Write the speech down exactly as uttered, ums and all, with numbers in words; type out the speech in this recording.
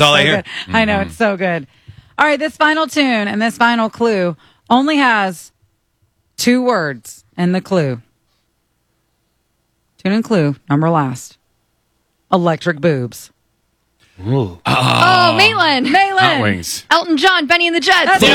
all so I hear. good. Mm-hmm. I know, it's so good. All right, this final tune and this final clue only has two words in the clue. Tune and clue, number last. Electric boobs. Ooh. Oh, Maitland. Maitland. Hot Wings. Elton John, Benny and the Jets. That's